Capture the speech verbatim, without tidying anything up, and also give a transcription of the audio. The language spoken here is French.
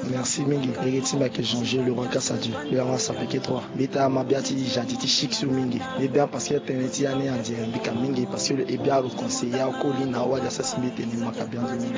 Merci mingi. Regeti ma que Jean-Gilles le roi Kassadieu. Le roi Sapeke trois. Beta ma biati jaditi chic sur mingi. Mais bien parce que teneti ane andi mbika mingi parce que le ebia le conseiller au colline na wa d'assassinité ni makabian mingi.